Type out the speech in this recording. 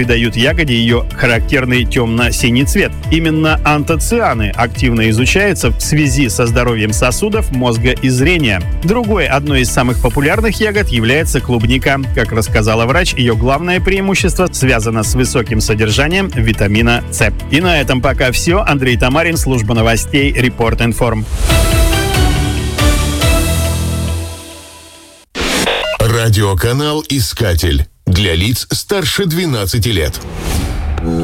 придают ягоде ее характерный темно-синий цвет. Именно антоцианы активно изучаются в связи со здоровьем сосудов, мозга и зрения. Другой одной из самых популярных ягод является клубника. Как рассказала врач, ее главное преимущество связано с высоким содержанием витамина С. И на этом пока все. Андрей Тамарин, служба новостей Report Inform. Радиоканал «Искатель» для лиц старше 12 лет.